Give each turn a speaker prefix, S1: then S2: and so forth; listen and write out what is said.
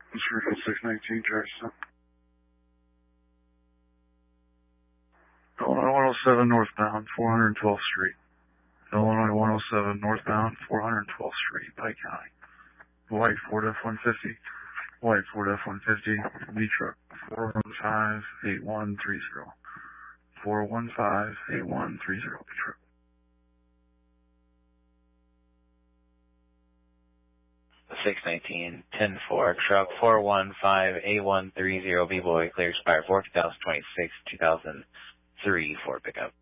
S1: Circle 619, Jackson. Illinois 107 northbound, 412th Street. Illinois 107 northbound, 412th Street, Pike County. White Ford F-150. White Ford F-150, B truck, 415-8130. 415-8130, B truck.
S2: The 619, 10-4, truck 415-8130, B-boy, clear expired 4, 2026, 2003, Ford pickup.